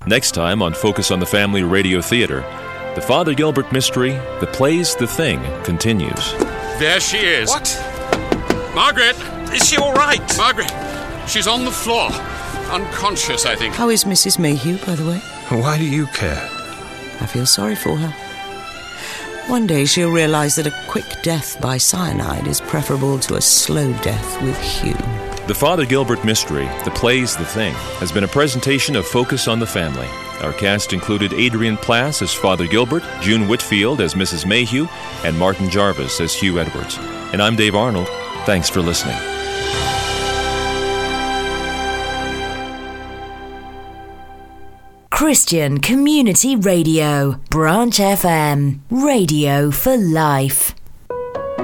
Next time on Focus on the Family Radio Theater, the Father Gilbert mystery, The Plays the Thing, continues. There she is. What? Margaret! Is she all right? Margaret! She's on the floor. Unconscious, I think. How is Mrs. Mayhew, by the way? Why do you care? I feel sorry for her. One day she'll realise that a quick death by cyanide is preferable to a slow death with Hugh. The Father Gilbert mystery, The Plays the Thing, has been a presentation of Focus on the Family. Our cast included Adrian Plass as Father Gilbert, June Whitfield as Mrs. Mayhew, and Martin Jarvis as Hugh Edwards. And I'm Dave Arnold. Thanks for listening. Christian Community Radio, Branch FM, radio for life.